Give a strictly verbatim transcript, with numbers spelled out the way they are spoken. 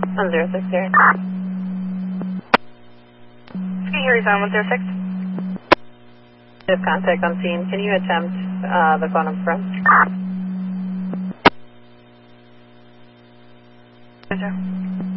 one zero six here. Here's on one zero six. We have contact on scene. Can you attempt uh, the phone up front? Yes, sir.